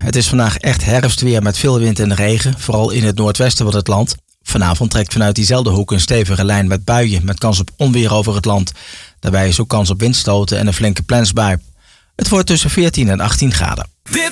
Het is vandaag echt herfstweer met veel wind en regen, vooral in het noordwesten van het land. Vanavond trekt vanuit diezelfde hoek een stevige lijn met buien met kans op onweer over het land. Daarbij is ook kans op windstoten en een flinke plensbui. Het wordt tussen 14 en 18 graden.